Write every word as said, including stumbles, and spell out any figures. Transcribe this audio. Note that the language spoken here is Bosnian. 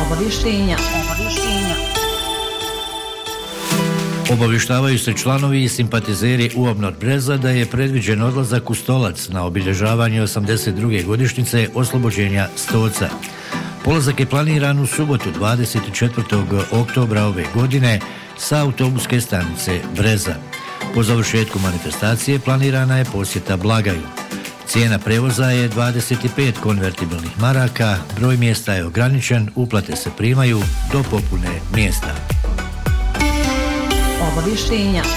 Obavještenja. Obavještenja. Obavještavaju se članovi i simpatizeri U O B N O R Breza da je predviđen odlazak u Stolac na obilježavanje osamdeset druge godišnjice oslobođenja Stoca. Polazak je planiran u subotu dvadeset četvrtog oktobra ove godine sa autobuske stanice Breza. Po završetku manifestacije planirana je posjeta Blagaju. Cijena prevoza je dvadeset pet konvertibilnih maraka, broj mjesta je ograničen, uplate se primaju do popune mjesta. Obavještenja.